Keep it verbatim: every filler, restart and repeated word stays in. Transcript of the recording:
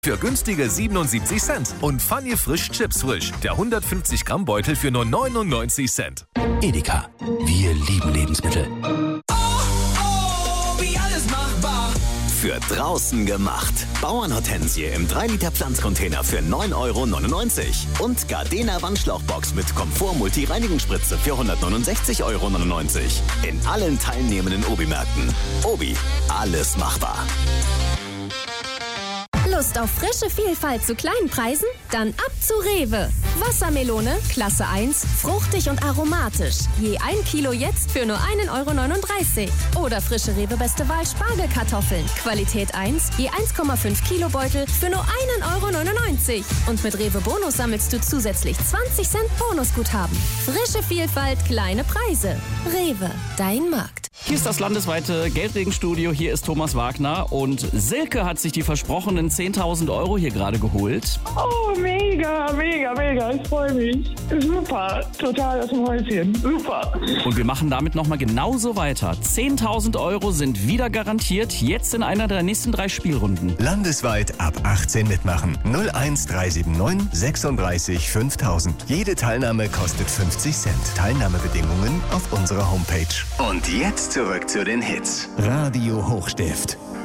für günstige siebenundsiebzig Cent und Funny Frisch Chips Frisch, der hundertfünfzig Gramm Beutel für nur neunundneunzig Cent. Edeka, wir lieben Lebensmittel. Oh, oh, wie alles machbar. Für draußen gemacht. Bauernhortensie im drei Liter Pflanzcontainer für neun Euro neunundneunzig. Und Gardena Wandschlauchbox mit Komfort-Multi-Reinigungsspritze für hundertneunundsechzig Euro neunundneunzig. In allen teilnehmenden Obi-Märkten. Obi, alles machbar. Lust auf frische Vielfalt zu kleinen Preisen? Dann ab zu Rewe. Wassermelone, Klasse eins, fruchtig und aromatisch. Je ein Kilo jetzt für nur ein Euro neununddreißig. Oder frische Rewe Beste Wahl Spargelkartoffeln. Qualität eins, je eins Komma fünf Kilo Beutel für nur ein Euro neunundneunzig. Und mit Rewe Bonus sammelst du zusätzlich zwanzig Cent Bonusguthaben. Frische Vielfalt, kleine Preise. Rewe, dein Markt. Hier ist das landesweite Geldregenstudio, hier ist Thomas Wagner und Silke hat sich die versprochenen zehntausend Euro hier gerade geholt. Oh, mega, mega, mega, ich freue mich. Super, total aus dem Häuschen, super. Und wir machen damit nochmal genauso weiter. zehntausend Euro sind wieder garantiert, jetzt in einer der nächsten drei Spielrunden. Landesweit ab achtzehn mitmachen. null eins drei sieben neun sechsunddreißig fünftausend. Jede Teilnahme kostet fünfzig Cent. Teilnahmebedingungen auf unserer Homepage. Und jetzt zurück zu den Hits. Radio Hochstift.